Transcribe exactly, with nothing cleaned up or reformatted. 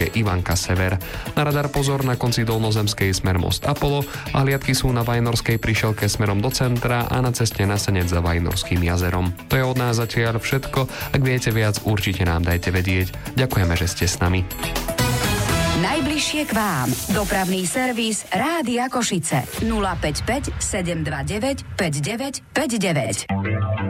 Ivanka Sever. Na radar pozor na konci dolnozemskej smer most Apollo a hliadky sú na Vajnorskej prišielke smerom do centra a na ceste na Senec za Vajnorským jazerom. To je od nás zatiaľ všetko. Ak viete viac, určite nám dajte vedieť. Ďakujeme, že ste s nami. Najbližšie k vám. Dopravný servis Rádia Košice. nula päť päť sedem dva deväť päť deväť päť deväť.